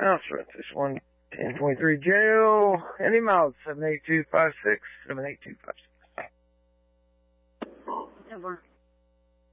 House rent this one, 1023 jail, any miles, 78256, 78256. Over.